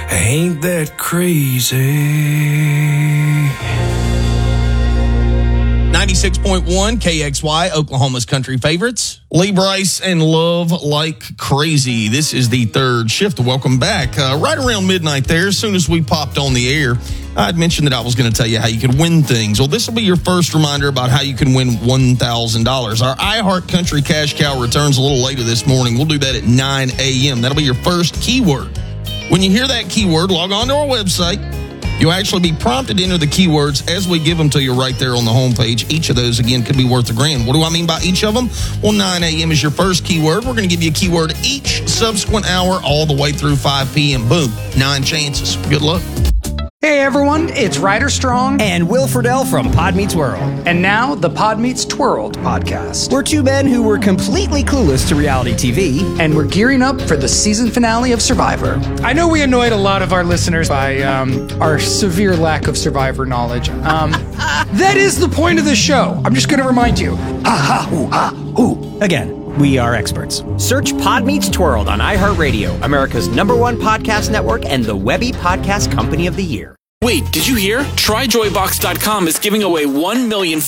Ain't that crazy? 96.1 KXY, Oklahoma's country favorites. Lee Brice and Love Like Crazy. This is the third shift. Welcome back. Right around midnight there, as soon as we popped on the air, I'd mentioned that I was going to tell you how you could win things. Well, this will be your first reminder about how you can win $1,000. Our iHeart Country Cash Cow returns a little later this morning. We'll do that at 9 a.m. That'll be your first keyword. When you hear that keyword, log on to our website. You'll actually be prompted to enter the keywords as we give them to you right there on the homepage. Each of those, again, could be worth $1,000. What do I mean by each of them? Well, 9 a.m. is your first keyword. We're going to give you a keyword each subsequent hour all the way through 5 p.m. Boom. 9 chances. Good luck. Hey everyone, it's Ryder Strong and Will Friedle from Pod Meets World. And now the Pod Meets Twirled podcast. We're two men who were completely clueless to reality TV. And we're gearing up for the season finale of Survivor. I know we annoyed a lot of our listeners by our severe lack of Survivor knowledge. That is the point of the show. I'm just going to remind you. Ha ha hoo ha hoo. Again, we are experts. Search Pod Meets Twirled on iHeartRadio, America's #1 podcast network and the Webby Podcast Company of the Year. Wait, did you hear? TryJoyBox.com is giving away 1 million